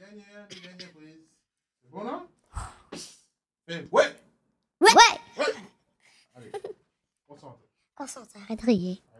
dernier quiz. C'est bon, non? Ouais! Ouais! Ouais. Allez, concentre. Concentre, arrête de rire.